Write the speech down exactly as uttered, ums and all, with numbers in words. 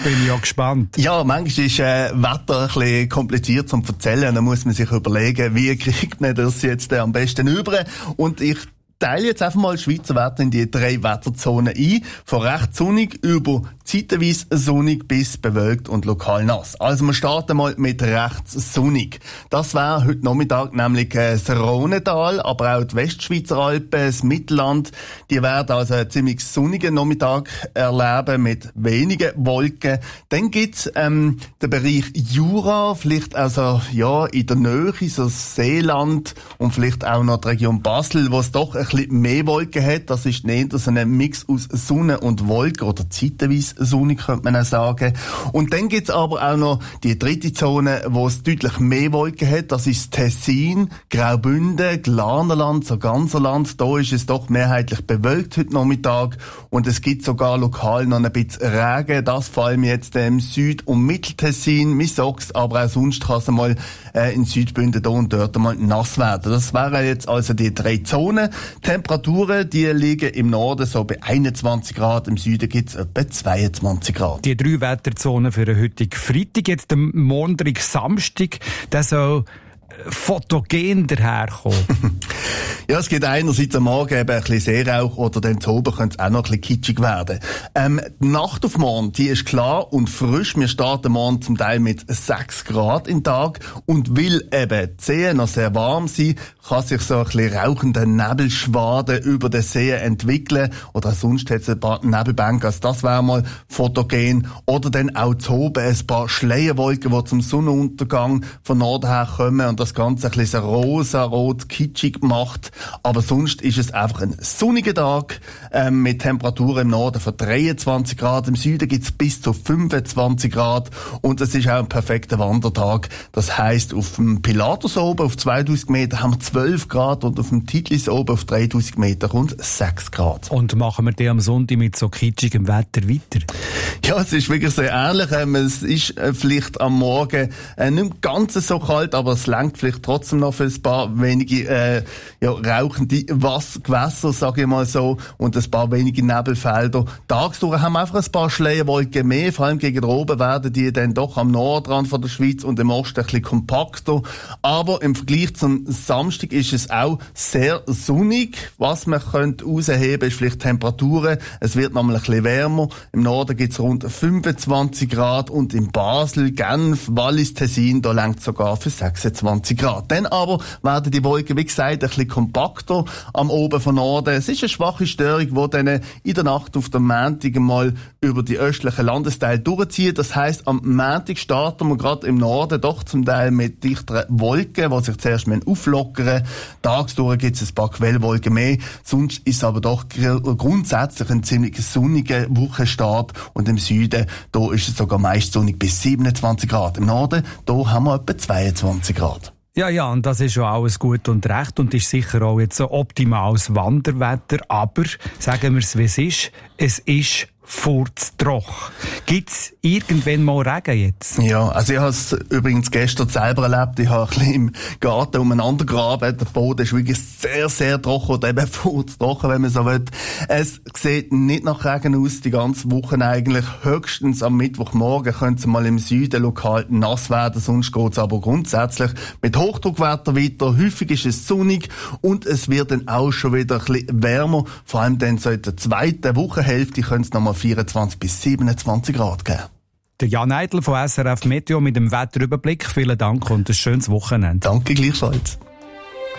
Jetzt bin ich ja gespannt. Ja, manchmal ist äh, Wetter ein bisschen kompliziert zum Erzählen. Da muss man sich überlegen, wie kriegt man das jetzt äh, am besten über. Und ich teile jetzt einfach mal Schweizer Wetter in die drei Wetterzonen ein. Von recht sonnig über zeitweise sonnig bis bewölkt und lokal nass. Also wir starten mal mit rechts sonnig. Das wäre heute Nachmittag nämlich äh, das Rhonetal, aber auch die Westschweizer Alpen, das Mittelland. Die werden also einen ziemlich sonnigen Nachmittag erleben mit wenigen Wolken. Dann gibt's ähm, den Bereich Jura, vielleicht also ja in der Nähe, so das Seeland und vielleicht auch noch die Region Basel, wo es doch ein bisschen mehr Wolken hat. Das ist nicht so ein Mix aus Sonne und Wolken oder zeitweise sonnig, könnte man auch sagen. Und dann gibt's aber auch noch die dritte Zone, wo es deutlich mehr Wolken hat. Das ist Tessin, Graubünden, Glarnerland, so ganzer Land. Da ist es doch mehrheitlich bewölkt heute Nachmittag. Und es gibt sogar lokal noch ein bisschen Regen. Das vor allem jetzt im Süd- und Mitteltessin. Man sagt's, aber auch sonst kann es mal äh, in Südbünden da und dort mal nass werden. Das wären jetzt also die drei Zonen. Temperaturen, die liegen im Norden so bei einundzwanzig Grad, im Süden gibt's etwa zweiundzwanzig Grad. Die drei Wetterzonen für den heutigen Freitag, jetzt am Montag, Samstag, der soll fotogen daherkommen. Ja, es geht einerseits am Morgen eben ein bisschen Seerauch oder dann zu oben könnte es auch noch ein bisschen kitschig werden. Ähm, die Nacht auf morgen, die ist klar und frisch. Wir starten morgen zum Teil mit sechs Grad im Tag und weil eben die Seen noch sehr warm sind, kann sich so ein bisschen rauchende Nebelschwaden über den See entwickeln oder sonst hat es ein paar Nebelbänke, also das wäre mal fotogen. Oder dann auch zu oben ein paar Schleierwolken, die zum Sonnenuntergang von Norden her kommen und das Ganze ein bisschen rosa-rot kitschig macht. Aber sonst ist es einfach ein sonniger Tag ähm, mit Temperaturen im Norden von dreiundzwanzig Grad. Im Süden gibt es bis zu fünfundzwanzig Grad und es ist auch ein perfekter Wandertag. Das heisst, auf dem Pilatus oben auf zweitausend Meter haben wir zwölf Grad und auf dem Titlis oben auf dreitausend Meter rund sechs Grad. Und machen wir den am Sonntag mit so kitschigem Wetter weiter? Ja, es ist wirklich sehr ähnlich. Ähm, es ist äh, vielleicht am Morgen äh, nicht ganz so kalt, aber es reicht vielleicht trotzdem noch für ein paar wenige äh, ja, rauchende Was- Gewässer, sage ich mal so, und ein paar wenige Nebelfelder. Tagsdurch haben wir einfach ein paar Schleierwolken mehr, vor allem gegen oben werden die dann doch am Nordrand von der Schweiz und im Osten ein bisschen kompakter. Aber im Vergleich zum Samstag ist es auch sehr sonnig. Was man könnte rausheben, ist vielleicht Temperaturen. Es wird nochmal ein bisschen wärmer. Im Norden gibt es rund fünfundzwanzig Grad und in Basel, Genf, Wallis, Tessin, da reicht es sogar für sechsundzwanzig Grad. Dann aber werden die Wolken, wie gesagt, ein bisschen kompakter am Oben von Norden. Es ist eine schwache Störung, die dann in der Nacht auf den Montag mal über die östlichen Landesteile durchzieht. Das heisst, am Montag starten wir gerade im Norden doch zum Teil mit dichteren Wolken, die sich zuerst mal auflockern. Tagsdurch gibt es ein paar Quellwolken mehr. Sonst ist es aber doch grundsätzlich ein ziemlich sonniger Wochenstart. Und im Süden, da ist es sogar meist sonnig bis siebenundzwanzig Grad. Im Norden, da haben wir etwa zweiundzwanzig Grad. Ja, ja, und das ist schon alles gut und recht und ist sicher auch jetzt so optimales Wanderwetter. Aber, sagen wir es, wie es ist, es ist furztrocken. Gibt's irgendwann mal Regen jetzt? Ja, also ich habe es übrigens gestern selber erlebt. Ich habe ein bisschen im Garten umeinander graben. Der Boden ist wirklich sehr, sehr trocken oder eben furztrocken, wenn man so will. Es sieht nicht nach Regen aus, die ganze Woche eigentlich. Höchstens am Mittwochmorgen könnte es mal im Süden lokal nass werden, sonst geht es aber grundsätzlich mit Hochdruckwetter weiter. Häufig ist es sonnig und es wird dann auch schon wieder ein bisschen wärmer. Vor allem dann so in der zweiten Wochenhälfte könnte es nochmal vierundzwanzig bis siebenundzwanzig Grad geben. Der Jan Eidl von S R F Meteo mit dem Wetterüberblick. Vielen Dank und ein schönes Wochenende. Danke gleichfalls.